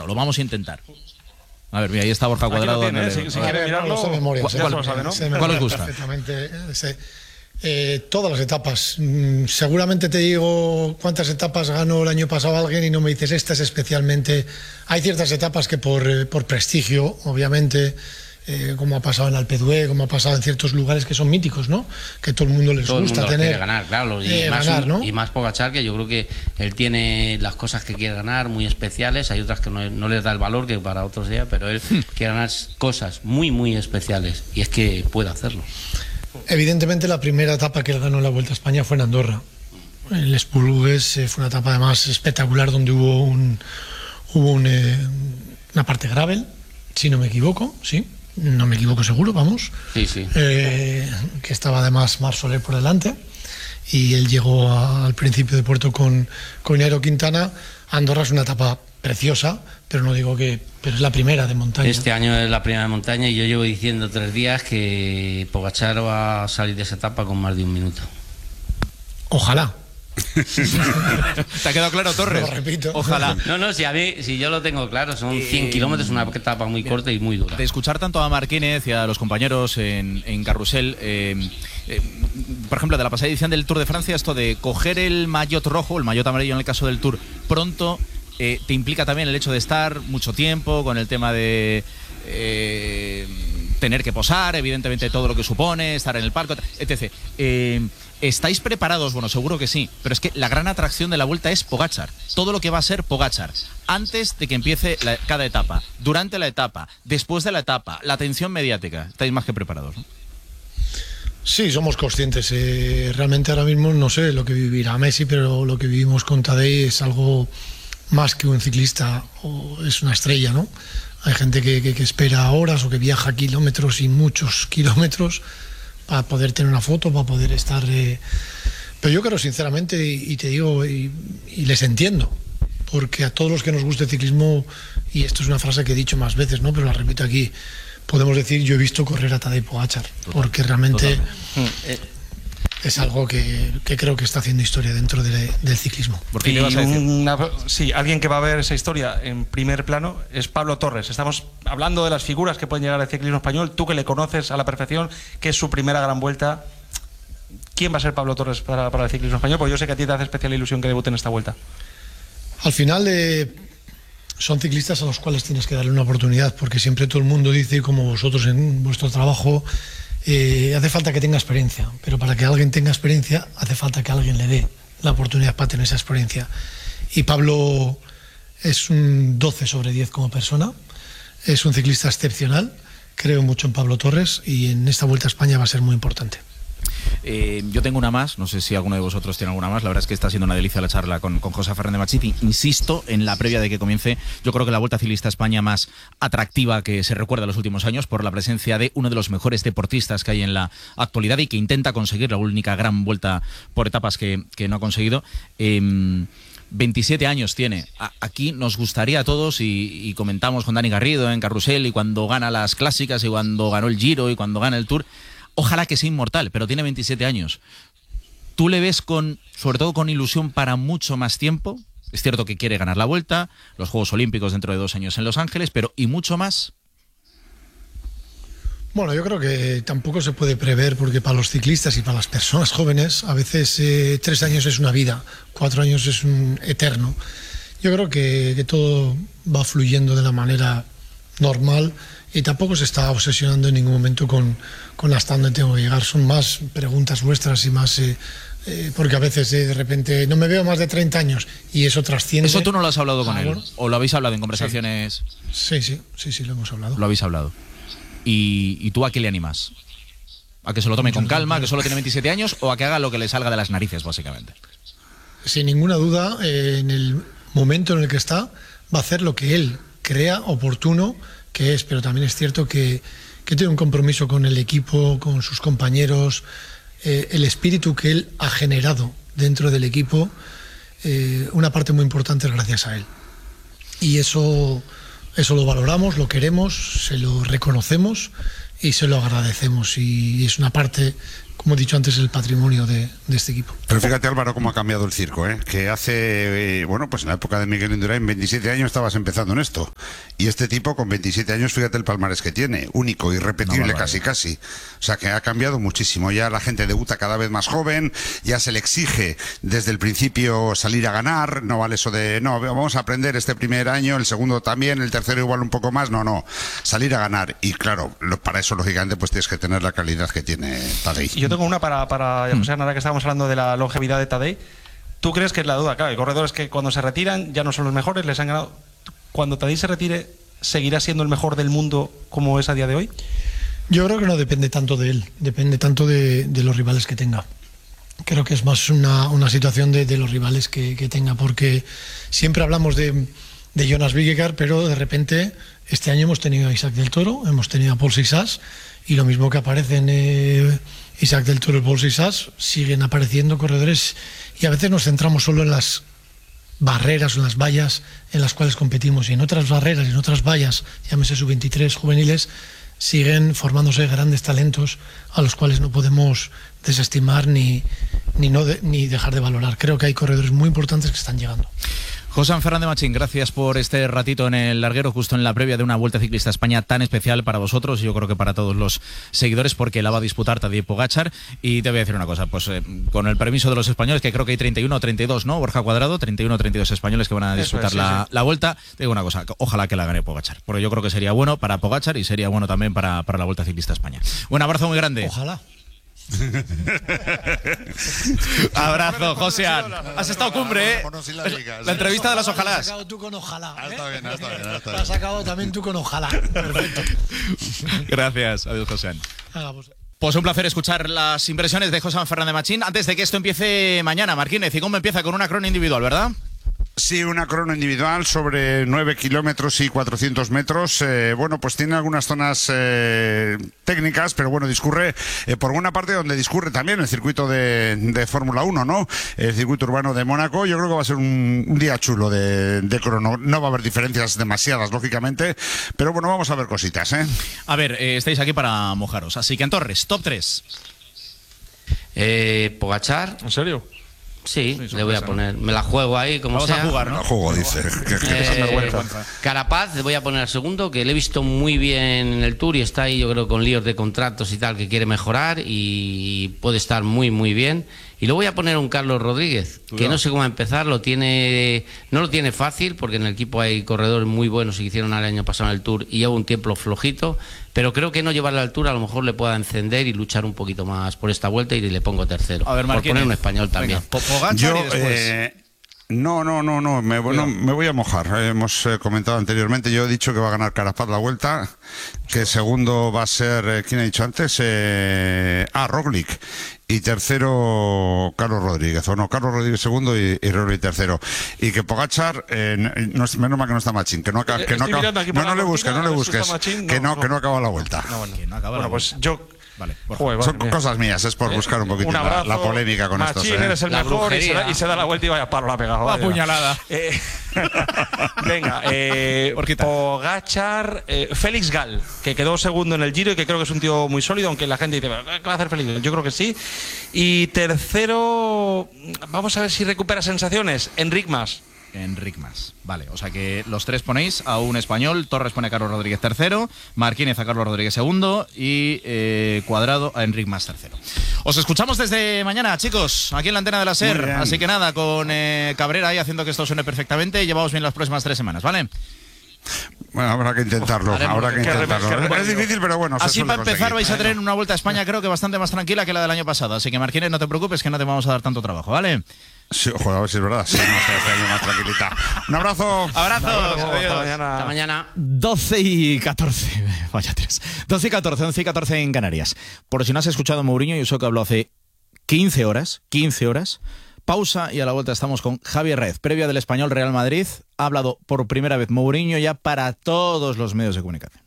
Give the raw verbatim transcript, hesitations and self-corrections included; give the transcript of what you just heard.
Bueno, lo vamos a intentar. A ver, mira, ahí está Borja Cuadrado. Tiene, si, si quiere mirarlo, de memoria, ¿Cuál, se cuál, sabe, ¿no? se me ¿Cuál os acuerda gusta? Perfectamente. Se, eh, todas las etapas. Mm, seguramente te digo cuántas etapas ganó el año pasado alguien y no me dices esta es especialmente. Hay ciertas etapas que por, eh, por prestigio, obviamente, eh, como ha pasado en Alpe d'Huez, como ha pasado en ciertos lugares que son míticos, ¿no? Que todo el mundo les todo gusta el mundo tener. quiere ganar, claro. Y, eh, más, ganar, ¿no? y más Pogačar, que yo creo que él tiene las cosas que quiere ganar muy especiales. Hay otras que no, no les da el valor que para otros sea, pero él quiere ganar cosas muy, muy especiales. Y es que puede hacerlo. Evidentemente la primera etapa que él ganó en la Vuelta a España fue en Andorra. El Esplugues eh, fue una etapa además espectacular donde hubo un hubo un, eh, una parte gravel, si no me equivoco, sí, no me equivoco seguro, vamos. Sí, sí. Eh, que estaba además Marc Soler por delante y él llegó a, al principio de puerto con, con Nairo Quintana. Andorra es una etapa preciosa, pero no digo que, pero es la primera de montaña. Este año es la primera de montaña y yo llevo diciendo tres días que Pogačar va a salir de esa etapa con más de un minuto. Ojalá. ¿Te ha quedado claro, Torres? Lo repito. Ojalá. No, no, si a mí, si yo lo tengo claro, son cien Eh, kilómetros, una etapa muy corta y muy dura. De escuchar tanto a Marquínez y a los compañeros en, en Carrusel, eh, eh, por ejemplo, de la pasada edición del Tour de Francia, esto de coger el maillot rojo, el maillot amarillo en el caso del Tour, pronto, eh, te implica también el hecho de estar mucho tiempo con el tema de... Eh, tener que posar, evidentemente todo lo que supone, estar en el palco, etcétera. Eh, ¿Estáis preparados? Bueno, seguro que sí, pero es que la gran atracción de la Vuelta es Pogačar. Todo lo que va a ser Pogačar. Antes de que empiece la, cada etapa, durante la etapa, después de la etapa, la atención mediática. Estáis más que preparados, ¿no? Sí, somos conscientes. Eh, realmente ahora mismo no sé lo que vivirá Messi, pero lo que vivimos con Tadej es algo más que un ciclista, o es una estrella, ¿no? Hay gente que, que, que espera horas o que viaja kilómetros y muchos kilómetros para poder tener una foto, para poder estar... Eh... Pero yo creo sinceramente, y, y te digo, y, y les entiendo, porque a todos los que nos gusta el ciclismo, y esto es una frase que he dicho más veces, ¿no? Pero la repito aquí, podemos decir, yo he visto correr a Tadej Pogačar, porque realmente es algo que, que creo que está haciendo historia dentro de, del ciclismo. ¿Por qué Y le vas a decir? una, sí, alguien que va a ver esa historia en primer plano es Pablo Torres. Estamos hablando de las figuras que pueden llegar al ciclismo español. Tú que le conoces a la perfección, que es su primera gran vuelta. ¿Quién va a ser Pablo Torres para, para el ciclismo español? Porque yo sé que a ti te hace especial ilusión que debute en esta vuelta. Al final eh, son ciclistas a los cuales tienes que darle una oportunidad, porque siempre todo el mundo dice, como vosotros en vuestro trabajo, eh, hace falta que tenga experiencia, pero para que alguien tenga experiencia hace falta que alguien le dé la oportunidad para tener esa experiencia. Y Pablo es un doce sobre diez como persona, es un ciclista excepcional, creo mucho en Pablo Torres y en esta Vuelta a España va a ser muy importante. Eh, yo tengo una más, no sé si alguno de vosotros tiene alguna más. La verdad es que está siendo una delicia la charla con, con José Fernández Machiti. Insisto, en la previa de que comience, yo creo que la Vuelta Ciclista a España más atractiva que se recuerda en los últimos años por la presencia de uno de los mejores deportistas que hay en la actualidad y que intenta conseguir la única gran vuelta por etapas que, que no ha conseguido. Eh, veintisiete años tiene. Aquí nos gustaría a todos, y, y comentamos con Dani Garrido en Carrusel, y cuando gana las clásicas, y cuando ganó el Giro, y cuando gana el Tour, ojalá que sea inmortal, pero tiene veintisiete años. ¿Tú le ves con, sobre todo con ilusión para mucho más tiempo? Es cierto que quiere ganar la Vuelta, los Juegos Olímpicos dentro de dos años en Los Ángeles, pero ¿y mucho más? Bueno, yo creo que tampoco se puede prever, porque para los ciclistas y para las personas jóvenes a veces eh, tres años es una vida, cuatro años es un eterno. Yo creo que, que todo va fluyendo de la manera normal y tampoco se está obsesionando en ningún momento con, con hasta dónde tengo que llegar. Son más preguntas vuestras y más... Eh, eh, porque a veces eh, de repente no me veo más de treinta años y eso trasciende. ¿Eso tú no lo has hablado con ah, él? Bueno. ¿O lo habéis hablado en conversaciones? Sí, sí, sí, sí, lo hemos hablado. Lo habéis hablado. ¿Y, y tú a qué le animas? ¿A que se lo tome con calma, que solo tiene veintisiete años, o a que haga lo que le salga de las narices, básicamente? Sin ninguna duda, eh, en el momento en el que está, va a hacer lo que él crea oportuno que es, pero también es cierto que, que tiene un compromiso con el equipo, con sus compañeros, eh, el espíritu que él ha generado dentro del equipo, eh, una parte muy importante es gracias a él. Y eso, eso lo valoramos, lo queremos, se lo reconocemos y se lo agradecemos. Y es una parte, como he dicho antes, el patrimonio de, de este equipo. Pero fíjate, Álvaro, cómo ha cambiado el circo, ¿eh? Que hace, eh, bueno, pues en la época de Miguel Indurain, veintisiete años estabas empezando en esto. Y este tipo, con veintisiete años, fíjate el palmarés que tiene, único, irrepetible, no, casi, casi. O sea, que ha cambiado muchísimo. Ya la gente debuta cada vez más joven, ya se le exige desde el principio salir a ganar, no vale eso de, no, vamos a aprender este primer año, el segundo también, el tercero igual un poco más, no, no, salir a ganar. Y claro, lo, para eso, lógicamente, pues tienes que tener la calidad que tiene Tadej. Yo tengo una para, para José, ahora que estábamos hablando de la longevidad de Tadej. ¿Tú crees que es la duda? Claro, hay corredores que cuando se retiran ya no son los mejores, les han ganado. Cuando Tadej se retire, ¿seguirá siendo el mejor del mundo como es a día de hoy? Yo creo que no depende tanto de él, depende tanto de, de los rivales que tenga. Creo que es más una, una situación de, de los rivales que, que tenga, porque siempre hablamos de, de Jonas Vingegaard, pero de repente este año hemos tenido a Isaac del Toro, hemos tenido a Paul Sissas, y lo mismo que aparecen eh, Isaac del Toro y Paul Sissas, siguen apareciendo corredores, y a veces nos centramos solo en las barreras o en las vallas en las cuales competimos, y en otras barreras y en otras vallas, llámese sub veintitrés, juveniles, siguen formándose grandes talentos a los cuales no podemos desestimar ni, ni, no de, ni dejar de valorar. Creo que hay corredores muy importantes que están llegando. José Fernández Machín, gracias por este ratito en el larguero, justo en la previa de una Vuelta Ciclista a España tan especial para vosotros, y yo creo que para todos los seguidores, porque la va a disputar Tadej Pogačar. Y te voy a decir una cosa, pues eh, con el permiso de los españoles, que creo que hay treinta y uno o treinta y dos, ¿no? Borja Cuadrado, treinta y uno o treinta y dos españoles que van a disputar es, sí, la, sí. la Vuelta. Te digo una cosa, ojalá que la gane Pogačar, porque yo creo que sería bueno para Pogačar y sería bueno también para, para la Vuelta Ciclista a España. Un abrazo muy grande. Ojalá. Abrazo, José. Has estado cumbre, ¿eh? La, la entrevista de las ojalás. Has sacado tú con ojalá. ¿eh? Está bien, está bien, está bien. Has sacado también tú con ojalá. Perfecto. Gracias, adiós, José. Pues un placer escuchar las impresiones de José Fernández Machín. Antes de que esto empiece mañana, Marquínez, y cómo empieza con una crono individual, ¿verdad? Sí, una crono individual sobre nueve kilómetros y cuatrocientos metros. Eh, bueno, pues tiene algunas zonas eh, técnicas, pero bueno, discurre eh, por buena parte donde discurre también el circuito de, de Fórmula uno, ¿no? El circuito urbano de Mónaco. Yo creo que va a ser un, un día chulo de, de crono. No va a haber diferencias demasiadas, lógicamente, pero bueno, vamos a ver cositas, ¿eh? A ver, eh, estáis aquí para mojaros. Así que en Torres, top tres. Eh, Pogačar. ¿En serio? Sí, sí, le voy a poner. Me la juego ahí, como Vamos sea. a jugar, ¿no? Me la juego, dice. Eh, Carapaz, le voy a poner al segundo, que le he visto muy bien en el Tour y está ahí, yo creo, con líos de contratos y tal, que quiere mejorar y puede estar muy, muy bien. Y luego voy a poner un Carlos Rodríguez, que no sé cómo empezar, lo tiene, no lo tiene fácil, porque en el equipo hay corredores muy buenos que hicieron el año pasado en el Tour y lleva un tiempo flojito, pero creo que no llevar la altura a lo mejor le pueda encender y luchar un poquito más por esta vuelta, y le pongo tercero. A ver, por poner un español también. Venga, Yo, y después... eh, no, no, no, no me, no, me voy a mojar. Hemos eh, comentado anteriormente, yo he dicho que va a ganar Carapaz la Vuelta, que segundo va a ser, eh, ¿quién ha dicho antes? Eh, ah, Roglic. Y tercero, Carlos Rodríguez, o no, Carlos Rodríguez segundo y, y Roglic tercero. Y que Pogačar, eh, no, menos mal que no está Machín, que no acaba, que no, acaba, no, no le busques, no le busques, Machín, que no, no, que no acaba la Vuelta. No, bueno, que no acaba bueno la pues vuelta. yo... Vale, Joder, son vale, cosas mías, es por buscar un poquito un abrazo, la, la polémica con Machín, estos. ¿eh? Eres el la mejor y se, da, y se da la vuelta y vaya palo la ha pegado. La puñalada. Eh, venga, eh, Pogačar, eh, Félix Gal, que quedó segundo en el Giro y que creo que es un tío muy sólido, aunque la gente dice, ¿qué va a hacer Félix Gal? Yo creo que sí. Y tercero, vamos a ver si recupera sensaciones, Enric Mas. Enric Mas. Vale, o sea que los tres ponéis a un español. Torres pone a Carlos Rodríguez tercero, Marquínez a Carlos Rodríguez segundo y eh, Cuadrado a Enric Mas tercero. Os escuchamos desde mañana, chicos, aquí en la antena de la SER. Así que nada, con eh, Cabrera ahí haciendo que esto suene perfectamente, y llevamos bien las próximas tres semanas, ¿vale? Bueno, habrá que intentarlo, habrá que intentarlo. Es difícil, pero bueno. Así para empezar vais a tener una Vuelta a España, creo que bastante más tranquila que la del año pasado. Así que, Marquínez, no te preocupes, que no te vamos a dar tanto trabajo, ¿vale? Sí, joder, a ver si es verdad. Sí, no sé, este año más tranquilita. Un abrazo. Abrazo. Hasta mañana. Hasta mañana. doce y catorce. Vaya tres. doce y catorce, once y catorce en Canarias. Por si no has escuchado a Mourinho, yo sé que habló hace quince horas. quince horas. Pausa y a la vuelta estamos con Javier Rez, previa del Español Real Madrid. Ha hablado por primera vez Mourinho ya para todos los medios de comunicación.